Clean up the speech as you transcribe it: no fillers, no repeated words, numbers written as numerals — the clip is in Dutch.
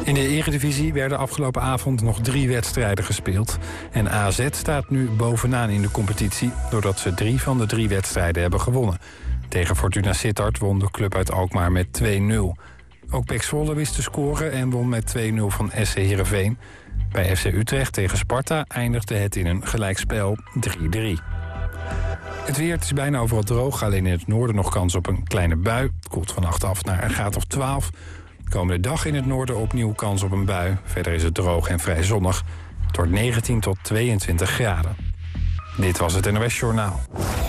In de Eredivisie werden afgelopen avond nog 3 wedstrijden gespeeld. En AZ staat nu bovenaan in de competitie, doordat ze 3 van de 3 wedstrijden hebben gewonnen. Tegen Fortuna Sittard won de club uit Alkmaar met 2-0. Ook PEC Zwolle wist te scoren en won met 2-0 van SC Heerenveen. Bij FC Utrecht tegen Sparta eindigde het in een gelijkspel 3-3. Het weer, het is bijna overal droog, alleen in het noorden nog kans op een kleine bui. Het koelt vannacht af naar een graad of 12. De komende dag in het noorden opnieuw kans op een bui. Verder is het droog en vrij zonnig. Het wordt 19 tot 22 graden. Dit was het NOS Journaal.